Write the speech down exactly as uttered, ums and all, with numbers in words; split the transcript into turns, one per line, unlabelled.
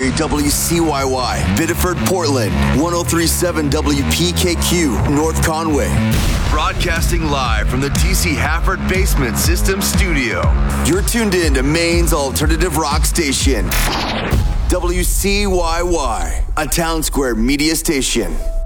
Calgary, W C Y Y. Biddeford, Portland, one oh three point seven W P K Q, North Conway. Broadcasting live from the T C Hafford Basement System Studio. You're tuned in to Maine's alternative rock station, W C Y Y, a Town Square media station.